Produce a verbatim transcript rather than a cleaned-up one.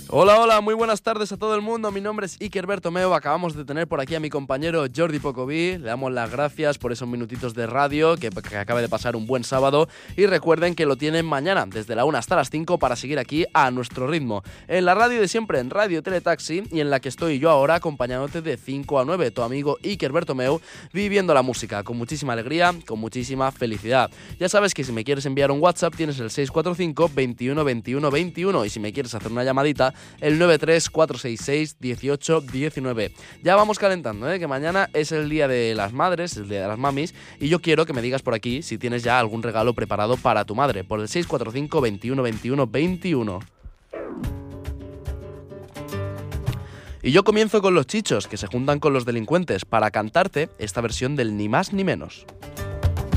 Hola, hola, muy buenas tardes a todo el mundo. Mi nombre es Iker Bertomeu. Acabamos de tener por aquí a mi compañero Jordi Pocoví. Le damos las gracias por esos minutitos de radio, que, que acabe de pasar un buen sábado. Y recuerden que lo tienen mañana, desde la una hasta las cinco, para seguir aquí a nuestro ritmo. En la radio de siempre, en Radio Teletaxi, y en la que estoy yo ahora, acompañándote de cinco a nueve, tu amigo Iker Bertomeu, viviendo la música, con muchísima alegría, con muchísima felicidad. Ya sabes que si me quieres enviar un WhatsApp, tienes el seis cuatro cinco, veintiuno, veintiuno, veintiuno, y si me quieres hacer una llamadita, el nueve tres cuatro seis seis, dieciocho, diecinueve. Ya vamos calentando, ¿eh? Que mañana es el día de las madres, el día de las mamis, y yo quiero que me digas por aquí si tienes ya algún regalo preparado para tu madre, por el seis cuatro cinco, veintiuno, veintiuno, veintiuno. Y yo comienzo con los chichos, que se juntan con los delincuentes, para cantarte esta versión del Ni Más Ni Menos.